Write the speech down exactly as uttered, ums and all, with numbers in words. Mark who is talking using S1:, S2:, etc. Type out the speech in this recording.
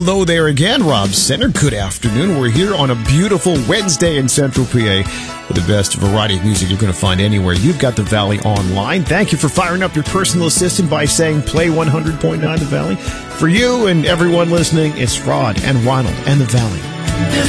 S1: Hello there again, Rob Center. Good afternoon. We're here on a beautiful Wednesday in Central P A with the best variety of music you're going to find anywhere. You've got The Valley online. Thank you for firing up your personal assistant by saying play one hundred point nine The Valley. For you and everyone listening, it's Rod and Ronald and The Valley.